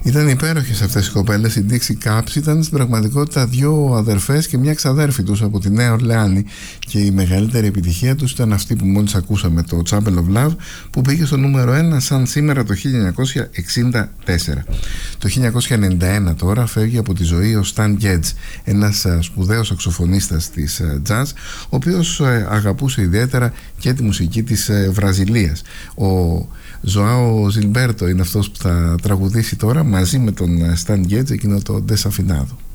Ήταν υπέροχες αυτές οι κοπέλες. Η Dixie Caps ήταν στην πραγματικότητα δύο αδερφές και μια ξαδέρφη τους από τη Νέα Ορλεάνη, και η μεγαλύτερη επιτυχία τους ήταν αυτή που μόλις ακούσαμε, το Chapel of Love, που πήγε στο νούμερο 1 σαν σήμερα το 1964. Το 1991 τώρα φεύγει από τη ζωή ο Stan Getz, ένας σπουδαίος σαξοφωνίστας της jazz, ο οποίος αγαπούσε ιδιαίτερα και τη μουσική της Βραζιλίας. Ο Ζωάο Ζιλμπέρτο είναι αυτός που θα τραγουδήσει τώρα μαζί με τον Stan Getz εκείνο το Desafinado.